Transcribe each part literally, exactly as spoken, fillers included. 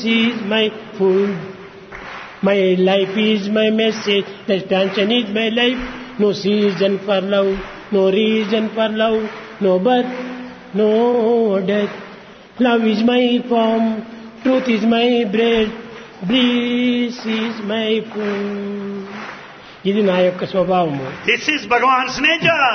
is my food. My life is my message. The tension is my life. No season for love. No reason for love. No birth. No death. Love is my form. Truth is my bread. Bliss is my food. ఇది నా యొక్క స్వభావము. This is Bhagavan's nature.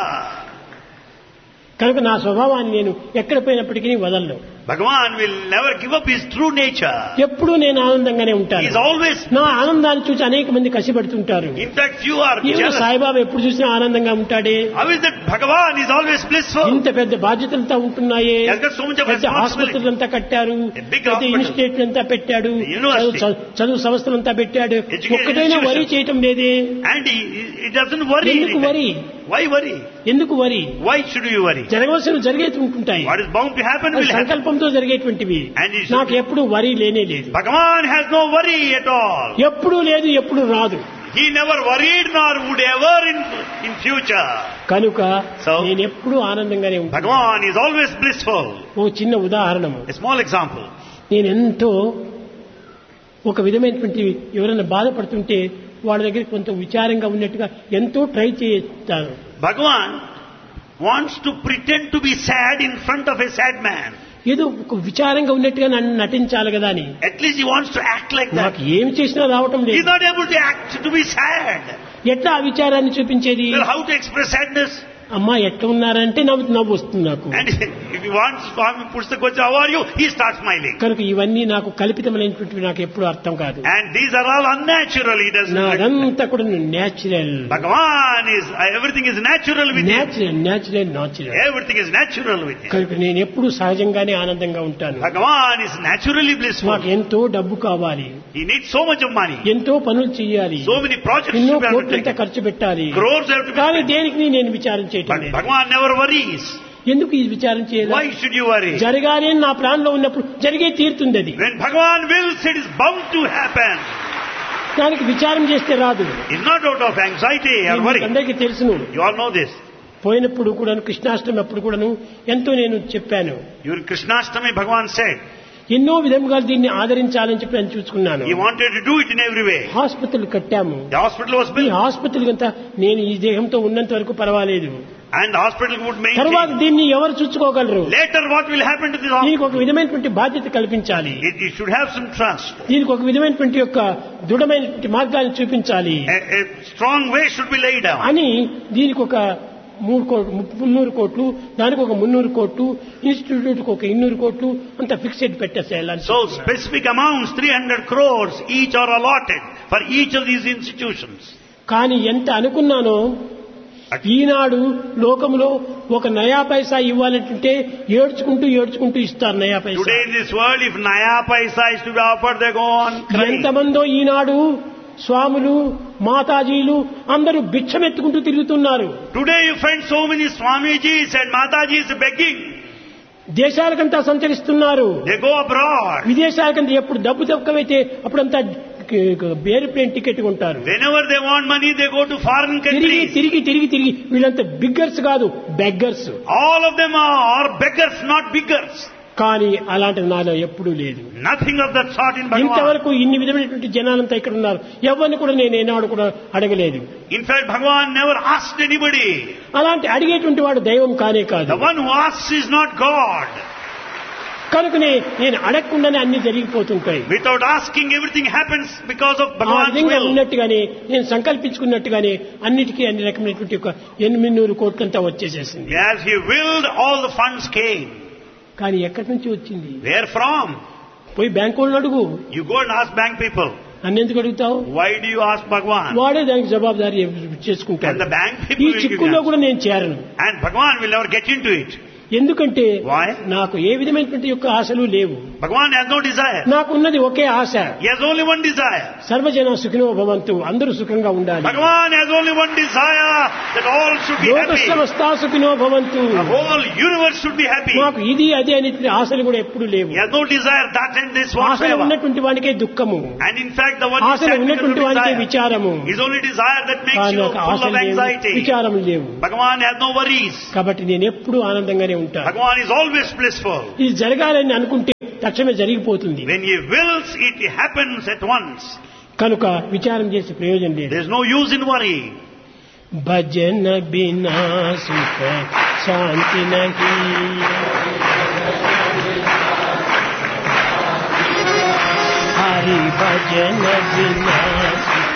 కనుక నా స్వభావాన్ని నేను ఎక్కడ పోయినప్పటికీ వదలను. Bhagavan will never give up his true nature. ఎప్పుడూ నేను ఆనందంగానే ఉంటాను. He is always. నా ఆనందాన్ని చూసి అనేక మంది కసిపడుతుంటారు. In fact, few are jealous. Saibaba ఎప్పుడు చూసినా ఆనందంగా ఉంటాడే. How is that Bhagavan is always blissful? ఇంత పెద్ద బాధ్యతలంతా ఉంటున్నాయే. He has got so much of పెద్ద హాస్పిటల్ కట్టారు. పెద్ద ఇన్స్టిట్యూట్ అంతా పెట్టాడు. చదువు సంస్థలంతా పెట్టాడు. ఒక్కటైనా వరి చేయటం లేదే. And he, he doesn't worry. ఎందుకు వరి? Why worry? ఎందుకు వరి? Why should you worry? జరగవలసిన జరిగేది ఉంటుంటాయి. What is bound to happen will happen. సంకల్పంతో జరిగేటువంటివి. నాకు ఎప్పుడు వరి లేనే లేదు. Bhagavan has no worry at all. ఎప్పుడు లేదు, ఎప్పుడు రాదు. He never worried nor would ever in in future. కనుక So, నేను ఎప్పుడు ఆనందంగానే ఉంటాను. Bhagavan is always blissful. ఓ చిన్న ఉదాహరణము. A small example. నేను ఎంతో ఒక విధమైనటువంటి ఎవరైనా బాధపడుతుంటే వాళ్ళ దగ్గర కొంత విచారంగా ఉన్నట్టుగా ఎంతో ట్రై చేస్తాను. Bhagavan wants to pretend to be sad in front of a sad man. ఏదో ఒక విచారంగా ఉన్నట్టుగా నన్ను నటించాలి కదా అని. At least he wants to act like that. నాకు ఏం చేసినా రావటం He లేదు. is not able to act to be sad. ఎట్లా ఆ విచారాన్ని చూపించేది? Well, how to express sadness? అమ్మా ఎట్లా ఉన్నారంటే నవ్వు నవ్వు వస్తుంది నాకు. And if he wants, Swami puts the question, how are you? He starts smiling. కనుక ఇవన్నీ నాకు కల్పితమైనటువంటివి, నాకు ఎప్పుడు అర్థం కాదు. And these are all unnatural. He doesn't. నాదంతా కూడా natural. Bhagavan is, everything is natural with him. Natural natural natural. Everything is natural with him. కనుక నేను ఎప్పుడు సహజంగానే ఆనందంగా ఉంటాను. Bhagavan is naturally blissful. నాకు ఎంతో డబ్బు కావాలి. He needs so much of money. ఎంతో పనులు చేయాలి. So many projects ఎన్నో to be కోట్లంతా undertaken. ఖర్చు పెట్టాలి. Crores have to be కానీ spent. దేనికి నేను విచారం చేయటం But లేదు. Bhagavan never worries. ఎందుకు ఈ విచారం చేయాలి? Why should you worry? జరగాలి అని నా ప్లాన్ లో ఉన్నప్పుడు జరిగే తీరుతుంది అది. When Bhagavan wills, it is bound to happen. దానికి విచారం చేస్తే రాదు. It's not out of anxiety or worry. అందరికీ తెలుసును. You all know this. పోయినప్పుడు కూడాను కృష్ణాష్టమి అప్పుడు కూడాను ఎంతో నేను చెప్పాను. During Krishnashtami, Bhagavan said ఎన్నో విధంగా దీన్ని ఆదరించాలని చెప్పి నేను చూసుకున్నాను. he wanted to do it in every way. Hospital కట్టాము. The hospital was ఈ built. హాస్పిటల్ కంతా నేను ఈ దేహంతో ఉన్నంత వరకు పర్వాలేదు. And the hospital would తర్వాత maintain. దీన్ని ఎవరు చూసుకోగలరు? Later what will happen to this దీనికి hospital? ఒక విధమైనటువంటి బాధ్యత కల్పించాలి. It, it should have some trust. దీనికి ఒక విధమైనటువంటి యొక్క దృఢమైనటువంటి మార్గాన్ని చూపించాలి A, a strong way should be laid down. అని దీనికి ఒక మూడు కోట్లు మున్నూరు కోట్లు, దానికి ఒక మున్నూరు కోట్లు, ఇన్స్టిట్యూట్ కు ఒక ఇన్నూరు కోట్లు అంత fixed పెట్టేసేయాలని. So specific amounts, three hundred crores each are allotted for each of these institutions. కానీ ఎంత అనుకున్నానో ఈనాడు లోకంలో ఒక నయా పైసా ఇవ్వాలంటే ఏడ్చుకుంటూ ఏడ్చుకుంటూ ఇస్తారు నయా పైసా. Today in this world, if naya paisa is to be offered, they go on crying. ఎంతమందో ఈనాడు స్వాములు మాతాజీలు అందరూ భిక్షమెత్తుకుంటూ తిరుగుతున్నారు. Today you find so many Swamijis and Matajis begging. దేశాలకంతా సంచరిస్తున్నారు. They go abroad. విదేశాలకంతా ఎప్పుడు డబ్బు తక్కువైతే అప్పుడంతా ఏరోప్లేన్ టికెట్ కొంటారు. Whenever they want money, they go to foreign తిరిగి countries. తిరిగి తిరిగి తిరిగి వీళ్ళంతా బిగ్గర్స్ కాదు, beggars. All of them are beggars, not beggars. కానీ అలాంటి నాలో ఎప్పుడూ లేదు. Nothing of that sort in Bhagavan. ఇంతవరకు ఇన్ని విధమైనటువంటి జనాలంతా ఇక్కడ ఉన్నారు. ఎవరిని కూడా నేను ఏనాడు కూడా అడగలేదు. In fact, Bhagavan never asked anybody. అలాంటి అడిగేటువంటి వాడు దైవం కానే కాదు. The one who asks is not God. కనుకనే నేను అడగకుండానే అన్ని జరిగిపోతుంటాయి. Without asking, everything happens because of ఆ Bhagavan's విధంగా will. ఉన్నట్టుగానే నేను సంకల్పించుకున్నట్టుగానే అన్నిటికీ అన్ని రకమైనటువంటి ఒక ఎనిమిది కోట్లంతా వచ్చేసేసింది. As he willed, all the funds came. కానీ ఎక్కడి నుంచి వచ్చింది? Where from? పోయి బ్యాంకు వాళ్ళని అడుగు. You go and ask bank people. నన్ను ఎందుకు అడుగుతావు? Why do you ask Bhagavan? వాడే దానికి జవాబుదారీ And చేసుకుంటాడు. the bank ఈ people will give you చిక్కుల్లో answer. కూడా నేను చేరను. And Bhagavan will never get into it. ఎందుకంటే Why? నాకు ఏ విధమైనటువంటి యొక్క ఆశలు లేవు. Bhagavan has no desire. నాకున్నది ఒకే ఆశ. He has only one desire. సర్వజన సుఖినో భవంతు, అందరూ సుఖంగా ఉండాలి. Bhagavan has only one desire, that all should be లోక happy. సమస్తా సుఖినో భవంతు. The whole universe should be happy. నాకు ఇది అది అనేటువంటి ఆశలు కూడా ఎప్పుడు లేవు. He has no desire that and this ఆశలు whatsoever. ఉన్నటువంటి వానికే దుఃఖము, And in fact, the one who ఆశలు said ఉన్నటువంటి వానికే desire విచారము. is only desire that makes కానీ you నాకు full ఆశలు of లేవు, anxiety. విచారం లేవు. Bhagavan has no worries. కాబట్టి నేను ఎప్పుడు ఆనందంగానే ఉంటాను. Bhagavan is always blissful. ఇది జరగాలని అనుకుంటే తక్షణమే జరిగిపోతుంది. When he wills, it happens at once. కనుక విచారం చేసే ప్రయోజనం లేదు. There is no use in worrying. భజన బినా సుఖ శాంతి నహీ, హరి భజన బినా